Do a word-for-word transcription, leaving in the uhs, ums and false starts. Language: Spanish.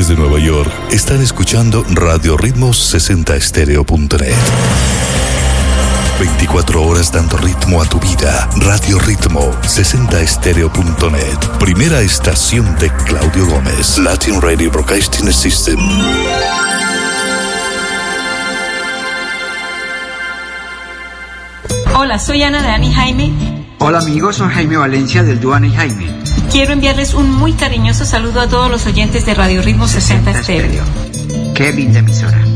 Desde Nueva York están escuchando Radio Ritmo sesenta estéreo punto net. veinticuatro horas dando ritmo a tu vida. Radio Ritmo sesenta estéreo punto net. Primera estación de Claudio Gómez. Latin Radio Broadcasting System. Hola, soy Ana de Ana y Jaime. Hola amigos, soy Jaime Valencia del dúo Ana y Jaime. Quiero enviarles un muy cariñoso saludo a todos los oyentes de Radio Ritmo sesenta Estéreo. Qué linda emisora.